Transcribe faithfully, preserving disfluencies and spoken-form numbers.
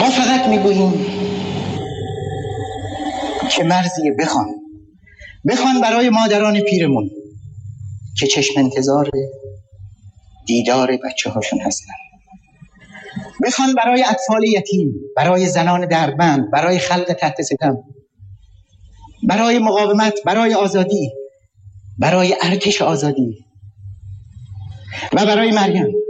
ما فقط میگوییم که مرزیه، بخوان بخوان برای مادران پیرمون که چشم انتظار دیدار بچه هاشون هستن، بخوان برای اطفال یتیم، برای زنان دردمند، برای خلق تحت ستم، برای مقاومت، برای آزادی، برای ارتش آزادی و برای مریم.